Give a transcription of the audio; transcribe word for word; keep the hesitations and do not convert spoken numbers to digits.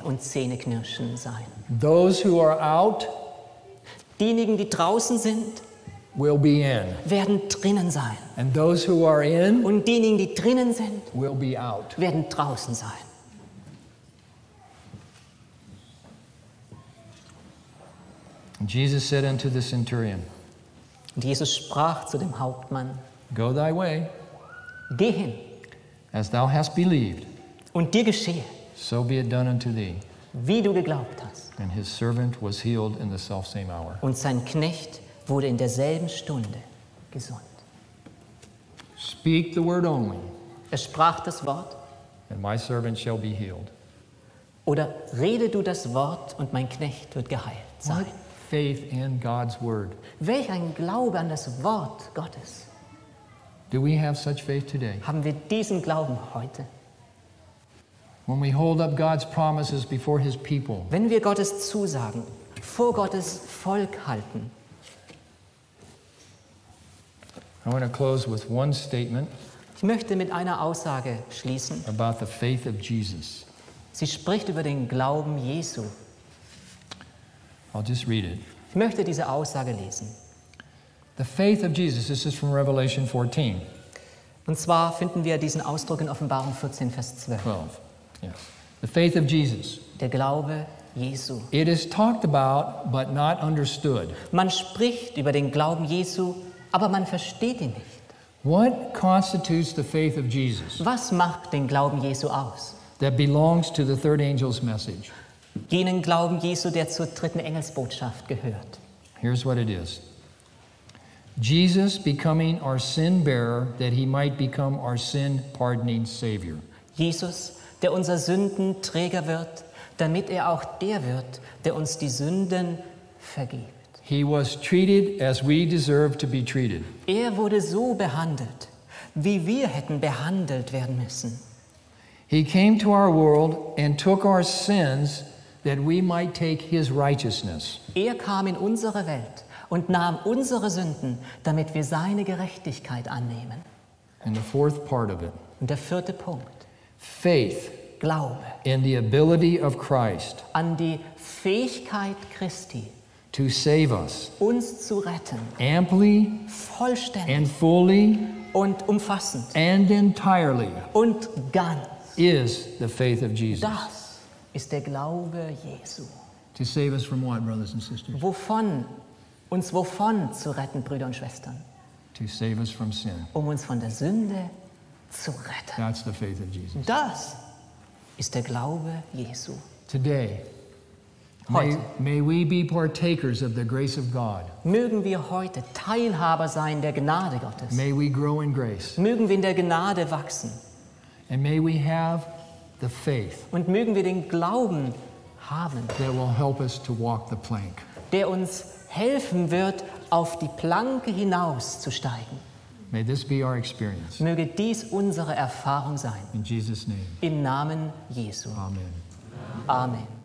und Zähneknirschen sein. Those who are out Diejenigen, die draußen sind, will be in. werden drinnen sein. And those who are in Und diejenigen, die drinnen sind, will be out. werden draußen sein. And Jesus said unto the centurion, Und Jesus sprach zu dem Hauptmann, Go thy way, geh hin as thou hast believed, und dir geschehe, so be it done unto thee. wie du geglaubt hast. And his servant was healed in the selfsame hour. Und sein Knecht wurde in derselben Stunde gesund. Speak the word only, Er sprach das Wort, and my servant shall be healed. oder rede du das Wort und mein Knecht wird geheilt sein. What faith in God's word. Welch ein Glaube an das Wort Gottes. Do we have such faith today? Haben wir diesen Glauben heute? When we hold up God's promises before his people, Wenn wir Gottes Zusagen vor Gottes Volk halten. I want to close with one statement Ich möchte mit einer Aussage schließen. about the faith of Jesus. Sie spricht über den Glauben Jesu. I'll just read it. Ich möchte diese Aussage lesen. The faith of Jesus, this is from Revelation fourteen, Und zwar finden wir diesen Ausdruck in Offenbarung vierzehn, Vers zwölf. twelve. Yes. The faith of Jesus. Der Glaube Jesu. It is talked about but not understood. Man spricht über den Glauben Jesu, aber man versteht ihn nicht. What constitutes the faith of Jesus Was macht den Glauben Jesu aus? that belongs to the third angel's message? Jenen Glauben Jesu, der zur dritten Engelsbotschaft gehört. Here's what it is. Jesus becoming our sin bearer that he might become our sin pardoning Savior. Jesus, der unser Sündenträger wird, damit er auch der wird, der uns die Sünden vergibt. He was treated as we deserve to be treated. Er wurde so behandelt, wie wir hätten behandelt werden müssen. He came to our world and took our sins that we might take his righteousness. Er kam in unsere Welt und nahm unsere Sünden, damit wir seine Gerechtigkeit annehmen. And the fourth part of it, Und der vierte Punkt, faith Glaube in the ability of Christ an die Fähigkeit Christi, to save us uns zu retten, amply vollständig and fully und umfassend and entirely und ganz. is the faith of Jesus. Das ist der Glaube Jesu. To save us from what, brothers and sisters? Wovon, uns wovon zu retten, Brüder und Schwestern? To save us from sin. Um uns von der Sünde zu retten. That's the faith of Jesus. Das ist der Glaube Jesu. Today, may, Heute may we be partakers of the grace of God. mögen wir heute Teilhaber sein der Gnade Gottes. May we grow in grace. Mögen wir in der Gnade wachsen. And may we have the faith Und mögen wir den Glauben haben, that will help us to walk the plank. der uns helfen wird, auf die Planke hinauszusteigen. May this be our experience. Möge dies unsere Erfahrung sein. In Jesus' name, Im Namen Jesu. amen. Amen.